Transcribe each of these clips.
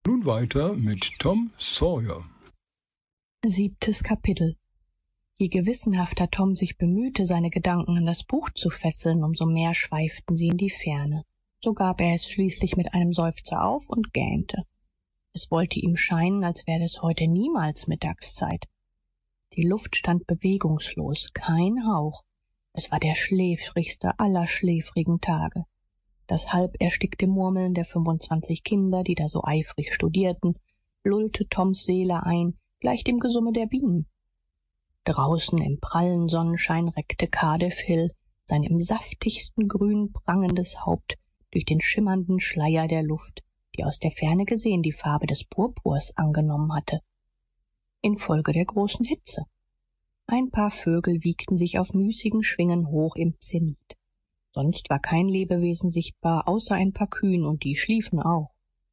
Nun weiter mit Tom Sawyer. 7. Kapitel. Je gewissenhafter Tom sich bemühte, seine Gedanken an das Buch zu fesseln, umso mehr schweiften sie in die Ferne. So gab er es schließlich mit einem Seufzer auf und gähnte. Es wollte ihm scheinen, als werde es heute niemals Mittagszeit. Die Luft stand bewegungslos, kein Hauch. Es war der schläfrigste aller schläfrigen Tage. Das halb erstickte Murmeln der 25 Kinder, die da so eifrig studierten, lullte Toms Seele ein, gleich dem Gesumme der Bienen. Draußen im prallen Sonnenschein reckte Cardiff Hill sein im saftigsten Grün prangendes Haupt durch den schimmernden Schleier der Luft, die aus der Ferne gesehen die Farbe des Purpurs angenommen hatte, infolge der großen Hitze. Ein paar Vögel wiegten sich auf müßigen Schwingen hoch im Zenit. Sonst war kein Lebewesen sichtbar, außer ein paar Kühen, und die schliefen auch.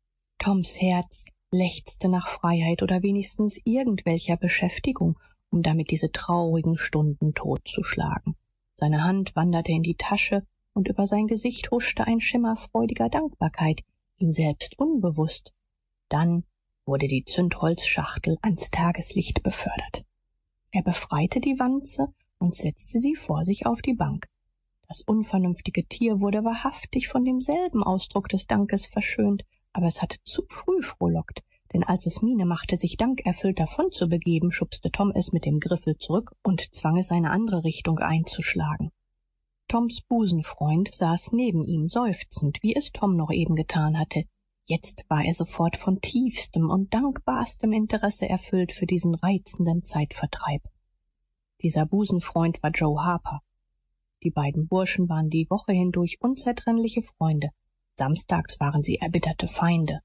Toms Herz lechzte nach Freiheit oder wenigstens irgendwelcher Beschäftigung, um damit diese traurigen Stunden totzuschlagen. Seine Hand wanderte in die Tasche, und über sein Gesicht huschte ein Schimmer freudiger Dankbarkeit, ihm selbst unbewusst. Dann wurde die Zündholzschachtel ans Tageslicht befördert. Er befreite die Wanze und setzte sie vor sich auf die Bank. Das unvernünftige Tier wurde wahrhaftig von demselben Ausdruck des Dankes verschönt, aber es hatte zu früh frohlockt, denn als es Miene machte, sich dankerfüllt davon zu begeben, schubste Tom es mit dem Griffel zurück und zwang es, eine andere Richtung einzuschlagen. Toms Busenfreund saß neben ihm, seufzend, wie es Tom noch eben getan hatte. Jetzt war er sofort von tiefstem und dankbarstem Interesse erfüllt für diesen reizenden Zeitvertreib. Dieser Busenfreund war Joe Harper. Die beiden Burschen waren die Woche hindurch unzertrennliche Freunde. Samstags waren sie erbitterte Feinde.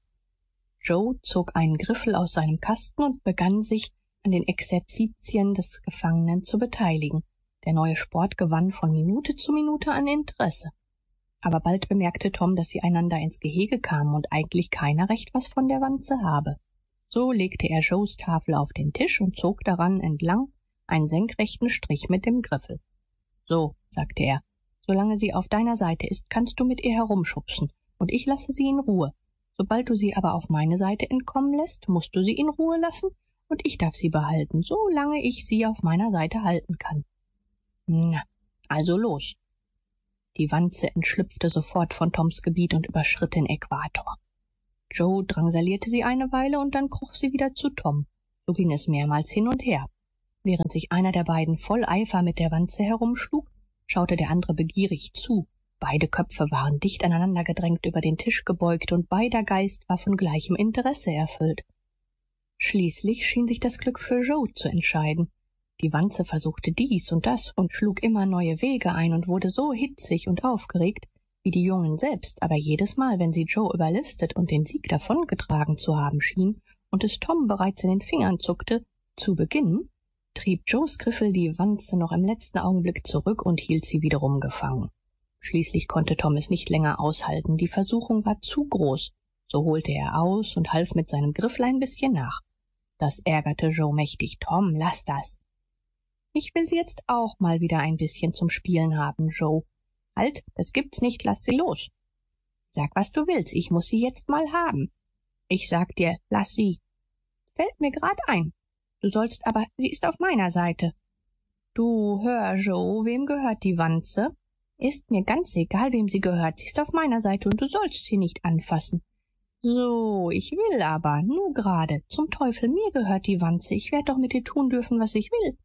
Joe zog einen Griffel aus seinem Kasten und begann sich an den Exerzitien des Gefangenen zu beteiligen. Der neue Sport gewann von Minute zu Minute an Interesse. Aber bald bemerkte Tom, dass sie einander ins Gehege kamen und eigentlich keiner recht was von der Wanze habe. So legte er Joes Tafel auf den Tisch und zog daran entlang einen senkrechten Strich mit dem Griffel. »So«, sagte er, »solange sie auf deiner Seite ist, kannst du mit ihr herumschubsen, und ich lasse sie in Ruhe. Sobald du sie aber auf meine Seite entkommen lässt, musst du sie in Ruhe lassen, und ich darf sie behalten, solange ich sie auf meiner Seite halten kann.« »Na, also los.« Die Wanze entschlüpfte sofort von Toms Gebiet und überschritt den Äquator. Joe drangsalierte sie eine Weile, und dann kroch sie wieder zu Tom. So ging es mehrmals hin und her. Während sich einer der beiden voll Eifer mit der Wanze herumschlug, schaute der andere begierig zu. Beide Köpfe waren dicht aneinander gedrängt über den Tisch gebeugt, und beider Geist war von gleichem Interesse erfüllt. Schließlich schien sich das Glück für Joe zu entscheiden. Die Wanze versuchte dies und das und schlug immer neue Wege ein und wurde so hitzig und aufgeregt wie die Jungen selbst, aber jedes Mal, wenn sie Joe überlistet und den Sieg davongetragen zu haben schien und es Tom bereits in den Fingern zuckte, zu beginnen, trieb Joes Griffel die Wanze noch im letzten Augenblick zurück und hielt sie wiederum gefangen. Schließlich konnte Tom es nicht länger aushalten, die Versuchung war zu groß, so holte er aus und half mit seinem Griffel ein bisschen nach. Das ärgerte Joe mächtig. »Tom, lass das.« »Ich will sie jetzt auch mal wieder ein bisschen zum Spielen haben, Joe.« »Halt, das gibt's nicht, lass sie los.« »Sag, was du willst, ich muss sie jetzt mal haben.« »Ich sag dir, lass sie.« »Fällt mir grad ein. Du sollst aber, sie ist auf meiner Seite.« »Du, hör, Joe, wem gehört die Wanze?« »Ist mir ganz egal, wem sie gehört. Sie ist auf meiner Seite und du sollst sie nicht anfassen.« »So, ich will aber, nu gerade. Zum Teufel, mir gehört die Wanze. Ich werd doch mit ihr tun dürfen, was ich will.«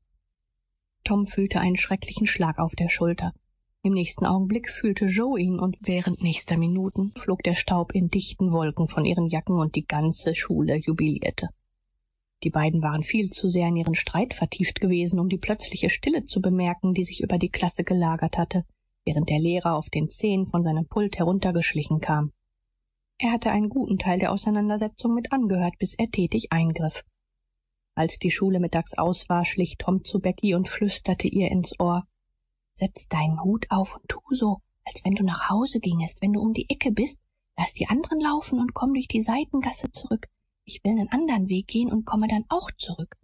Tom fühlte einen schrecklichen Schlag auf der Schulter. Im nächsten Augenblick fühlte Joe ihn, und während nächster Minuten flog der Staub in dichten Wolken von ihren Jacken und die ganze Schule jubilierte. Die beiden waren viel zu sehr in ihren Streit vertieft gewesen, um die plötzliche Stille zu bemerken, die sich über die Klasse gelagert hatte, während der Lehrer auf den Zehen von seinem Pult heruntergeschlichen kam. Er hatte einen guten Teil der Auseinandersetzung mit angehört, bis er tätig eingriff. Als die Schule mittags aus war, schlich Tom zu Becky und flüsterte ihr ins Ohr: »Setz deinen Hut auf und tu so, als wenn du nach Hause gingest. Wenn du um die Ecke bist, lass die anderen laufen und komm durch die Seitengasse zurück. Ich will einen anderen Weg gehen und komme dann auch zurück.«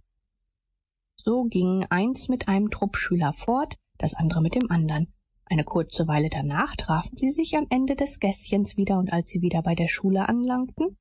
So gingen eins mit einem Trupp Schüler fort, das andere mit dem andern. Eine kurze Weile danach trafen sie sich am Ende des Gässchens wieder, und als sie wieder bei der Schule anlangten,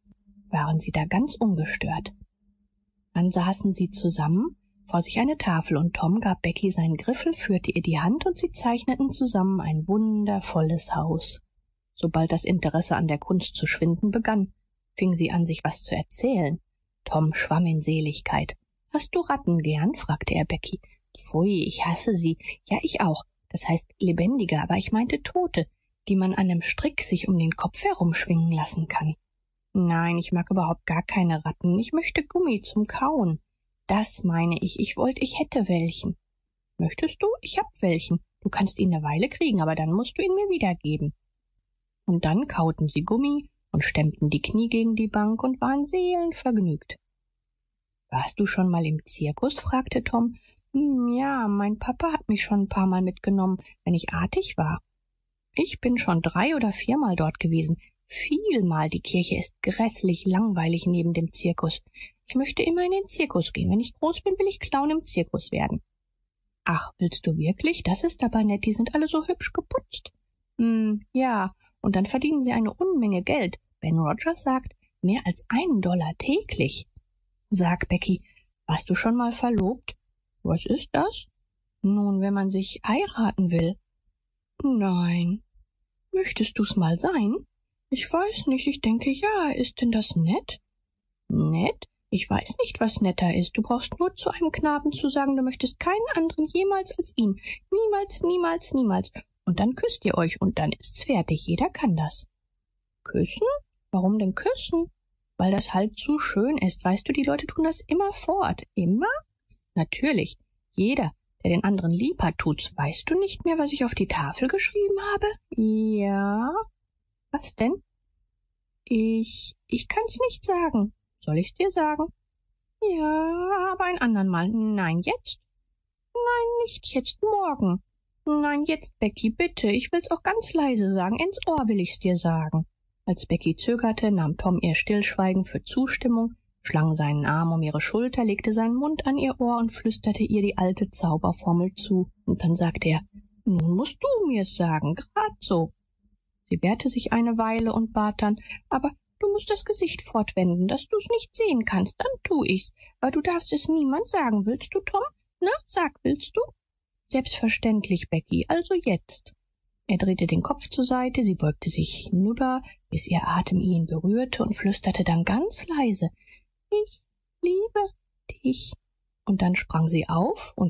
waren sie da ganz ungestört. Dann saßen sie zusammen, vor sich eine Tafel, und Tom gab Becky seinen Griffel, führte ihr die Hand und sie zeichneten zusammen ein wundervolles Haus. Sobald das Interesse an der Kunst zu schwinden begann, fing sie an, sich was zu erzählen. Tom schwamm in Seligkeit. Hast du Ratten gern? Fragte er Becky. Pfui, ich hasse sie. Ja, ich auch. Das heißt lebendige, aber ich meinte tote, die man an einem Strick sich um den Kopf herumschwingen lassen kann. Nein, ich mag überhaupt gar keine Ratten. Ich möchte Gummi zum Kauen. Das meine ich. Ich wollte, ich hätte welchen. Möchtest du? Ich hab welchen. Du kannst ihn eine Weile kriegen, aber dann musst du ihn mir wiedergeben. Und dann kauten sie Gummi und stemmten die Knie gegen die Bank und waren seelenvergnügt. Warst du schon mal im Zirkus? Fragte Tom. Ja, mein Papa hat mich schon ein paar Mal mitgenommen, wenn ich artig war. Ich bin schon 3 oder 4 Mal dort gewesen. Vielmal. Die Kirche ist grässlich langweilig neben dem Zirkus. Ich möchte immer in den Zirkus gehen. Wenn ich groß bin, will ich Clown im Zirkus werden. Ach, willst du wirklich? Das ist aber nett. Die sind alle so hübsch geputzt. Ja. Und dann verdienen sie eine Unmenge Geld. Ben Rogers sagt, mehr als $1 täglich. Sag, Becky, warst du schon mal verlobt? Was ist das? Nun, wenn man sich heiraten will. Nein. Möchtest du's mal sein? Ich weiß nicht, ich denke ja. Ist denn das nett? Nett? Ich weiß nicht, was netter ist. Du brauchst nur zu einem Knaben zu sagen, du möchtest keinen anderen jemals als ihn. Niemals, niemals, niemals. Und dann küsst ihr euch und dann ist's fertig. Jeder kann das. Küssen? Warum denn küssen? Weil das halt zu schön ist. Weißt du, die Leute tun das immerfort. Immer? Natürlich. Jeder, der den anderen lieb hat, tut's. Weißt du nicht mehr, was ich auf die Tafel geschrieben habe? Ja. Was denn? Ich kann's nicht sagen. Soll ich's dir sagen? Ja, aber ein andern Mal. Nein, jetzt? Nein, nicht jetzt, morgen. Nein, jetzt, Becky, bitte. Ich will's auch ganz leise sagen. Ins Ohr will ich's dir sagen. Als Becky zögerte, nahm Tom ihr Stillschweigen für Zustimmung, schlang seinen Arm um ihre Schulter, legte seinen Mund an ihr Ohr und flüsterte ihr die alte Zauberformel zu. Und dann sagte er, nun musst du mir's sagen, grad so. Sie wehrte sich eine Weile und bat dann, aber du musst das Gesicht fortwenden, dass du's nicht sehen kannst, dann tu ich's, weil du darfst es niemand sagen. Willst du, Tom? Na, sag, willst du? Selbstverständlich, Becky, also jetzt. Er drehte den Kopf zur Seite, sie beugte sich hinüber, bis ihr Atem ihn berührte und flüsterte dann ganz leise, ich liebe dich. Und dann sprang sie auf und